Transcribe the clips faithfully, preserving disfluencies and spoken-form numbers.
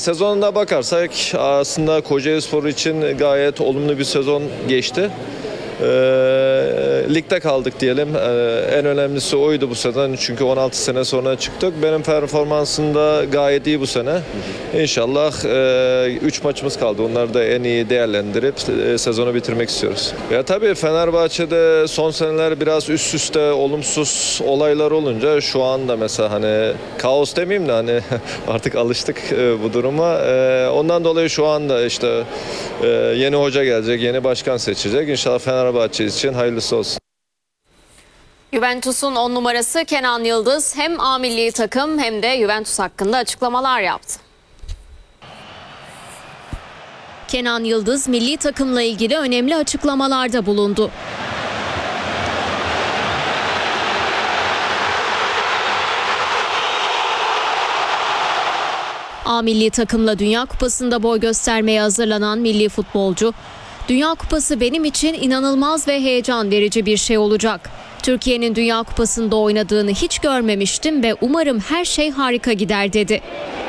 Sezonuna bakarsak aslında Kocaelispor için gayet olumlu bir sezon geçti. Ee, ligde kaldık diyelim. Ee, en önemlisi oydu bu sene. Çünkü on altı sene sonra çıktık. Benim performansım da gayet iyi bu sene. İnşallah üç e, maçımız kaldı. Onları da en iyi değerlendirip e, sezonu bitirmek istiyoruz. Ya tabii Fenerbahçe'de son seneler biraz üst üste olumsuz olaylar olunca şu anda mesela hani kaos demeyeyim de hani artık alıştık e, bu duruma. E, ondan dolayı şu anda işte e, yeni hoca gelecek, yeni başkan seçecek. İnşallah Fenerbahçe Fenerbahçe için hayırlısı olsun. Juventus'un on numarası Kenan Yıldız hem A milli takım hem de Juventus hakkında açıklamalar yaptı. Kenan Yıldız milli takımla ilgili önemli açıklamalarda bulundu. A milli takımla Dünya Kupası'nda boy göstermeye hazırlanan milli futbolcu, Dünya Kupası benim için inanılmaz ve heyecan verici bir şey olacak. Türkiye'nin Dünya Kupası'nda oynadığını hiç görmemiştim ve umarım her şey harika gider dedi.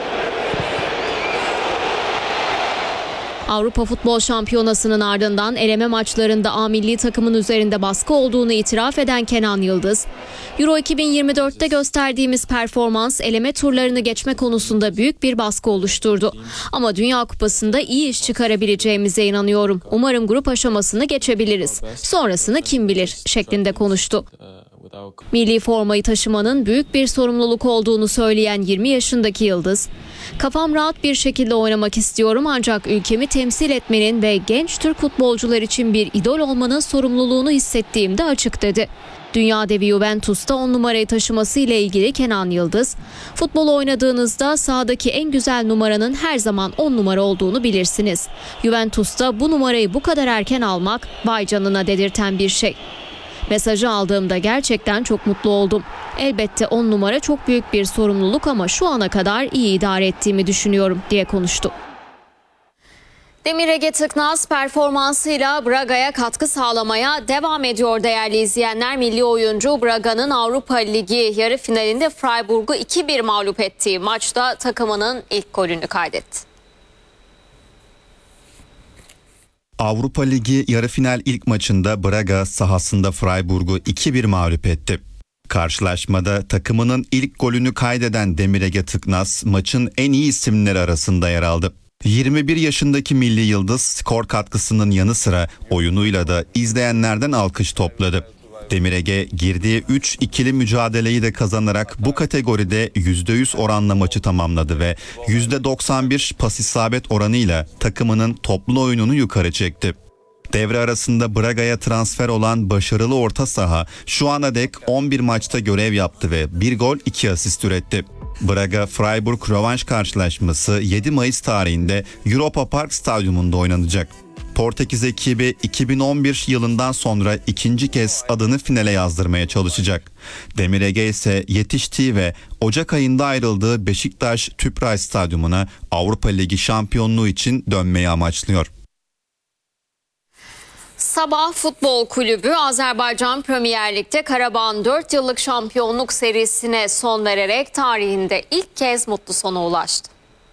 Avrupa Futbol Şampiyonası'nın ardından eleme maçlarında A milli takımın üzerinde baskı olduğunu itiraf eden Kenan Yıldız, Euro iki bin yirmi dörtte gösterdiğimiz performans eleme turlarını geçme konusunda büyük bir baskı oluşturdu. Ama Dünya Kupası'nda iyi iş çıkarabileceğimize inanıyorum. Umarım grup aşamasını geçebiliriz. Sonrasını kim bilir şeklinde konuştu. Milli formayı taşımanın büyük bir sorumluluk olduğunu söyleyen yirmi yaşındaki Yıldız, "Kafam rahat bir şekilde oynamak istiyorum ancak ülkemi temsil etmenin ve genç Türk futbolcular için bir idol olmanın sorumluluğunu hissettiğimde açık" dedi. Dünya devi Juventus'ta on numarayı taşıması ile ilgili Kenan Yıldız, "Futbol oynadığınızda sahadaki en güzel numaranın her zaman on numara olduğunu bilirsiniz. Juventus'ta bu numarayı bu kadar erken almak vay canına dedirten bir şey. Mesajı aldığımda gerçekten çok mutlu oldum. Elbette on numara çok büyük bir sorumluluk ama şu ana kadar iyi idare ettiğimi düşünüyorum" diye konuştu. Demir Ege Tıknaz performansıyla Braga'ya katkı sağlamaya devam ediyor değerli izleyenler. Milli oyuncu Braga'nın Avrupa Ligi yarı finalinde Freiburg'u iki bir mağlup ettiği maçta takımının ilk golünü kaydetti. Avrupa Ligi yarı final ilk maçında Braga sahasında Freiburg'u iki bir mağlup etti. Karşılaşmada takımının ilk golünü kaydeden Demir Ege Tıknaz maçın en iyi isimleri arasında yer aldı. yirmi bir yaşındaki milli yıldız skor katkısının yanı sıra oyunuyla da izleyenlerden alkış topladı. Demir Ege girdiği üç ikili mücadeleyi de kazanarak bu kategoride yüzde yüz oranla maçı tamamladı ve yüzde doksan bir pas isabet oranıyla takımının toplu oyununu yukarı çekti. Devre arasında Braga'ya transfer olan başarılı orta saha şu ana dek on bir maçta görev yaptı ve bir gol iki asist üretti. Braga Freiburg rövanş karşılaşması yedi Mayıs tarihinde Europa Park Stadyumunda oynanacak. Portekiz ekibi iki bin on bir yılından sonra ikinci kez adını finale yazdırmaya çalışacak. Demir Ege ise yetiştiği ve Ocak ayında ayrıldığı Beşiktaş Tüpraş Stadyumuna Avrupa Ligi şampiyonluğu için dönmeyi amaçlıyor. Sabah Futbol Kulübü Azerbaycan Premier Lig'de Karabağ'ın dört yıllık şampiyonluk serisine son vererek tarihinde ilk kez mutlu sona ulaştı.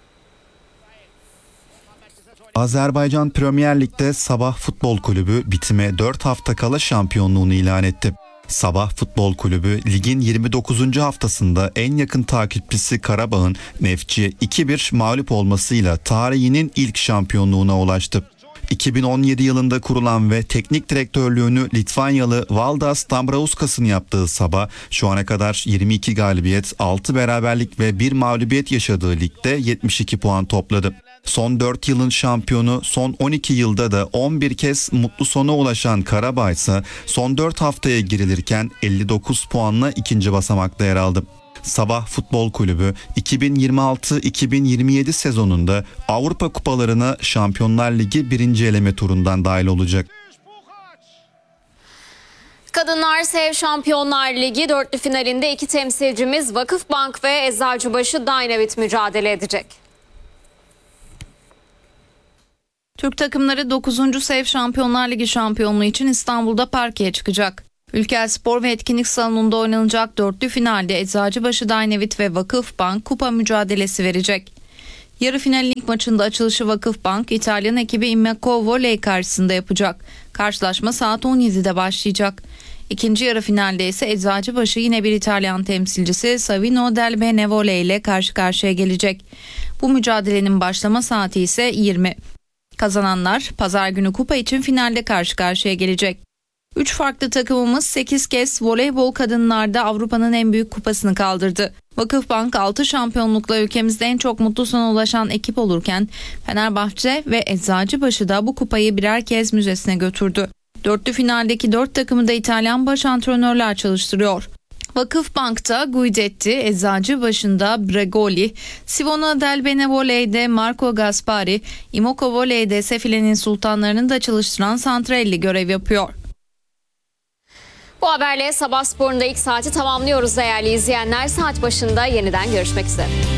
Azerbaycan Premier Lig'de Sabah Futbol Kulübü bitime dört hafta kala şampiyonluğunu ilan etti. Sabah Futbol Kulübü ligin yirmi dokuzuncu haftasında en yakın takipçisi Karabağ'ın Neftçi'ye iki bir mağlup olmasıyla tarihinin ilk şampiyonluğuna ulaştı. iki bin on yedi yılında kurulan ve teknik direktörlüğünü Litvanyalı Valdas Dambrauskas'ın yaptığı Sabah, şu ana kadar yirmi iki galibiyet, altı beraberlik ve bir mağlubiyet yaşadığı ligde yetmiş iki puan topladı. Son dört yılın şampiyonu, son on iki yılda da on bir kez mutlu sona ulaşan Karabağ ise son dört haftaya girilirken elli dokuz puanla ikinci basamakta yer aldı. Sabah Futbol Kulübü iki bin yirmi altı iki bin yirmi yedi sezonunda Avrupa Kupalarına Şampiyonlar Ligi birinci eleme turundan dahil olacak. Kadınlar Sev Şampiyonlar Ligi dörtlü finalinde iki temsilcimiz Vakıfbank ve Eczacıbaşı Dynavit mücadele edecek. Türk takımları dokuzuncu Sev Şampiyonlar Ligi şampiyonluğu için İstanbul'da parkeye çıkacak. Ülker Spor ve Etkinlik Salonu'nda oynanacak dörtlü finalde Eczacıbaşı Dynavit ve Vakıfbank kupa mücadelesi verecek. Yarı finalin ilk maçında açılışı Vakıfbank, İtalyan ekibi Immeko Voley karşısında yapacak. Karşılaşma saat on yedide başlayacak. İkinci yarı finalde ise Eczacıbaşı yine bir İtalyan temsilcisi Savino del Benevole ile karşı karşıya gelecek. Bu mücadelenin başlama saati ise yirmi. Kazananlar pazar günü kupa için finalde karşı karşıya gelecek. Üç farklı takımımız sekiz kez voleybol kadınlarda Avrupa'nın en büyük kupasını kaldırdı. Vakıfbank altı şampiyonlukla ülkemizde en çok mutlu sona ulaşan ekip olurken Fenerbahçe ve Eczacıbaşı da bu kupayı birer kez müzesine götürdü. Dörtlü finaldeki dört takımı da İtalyan baş antrenörler çalıştırıyor. Vakıfbank'ta Guidetti, Eczacıbaşı'nda Bregoli, Savino del Benevole'de Marco Gaspari, Immeko Voley'de ise filenin sultanlarını da çalıştıran Santrelli görev yapıyor. Bu haberle Sabah Spor'un da ilk saati tamamlıyoruz değerli izleyenler. Saat başında yeniden görüşmek üzere.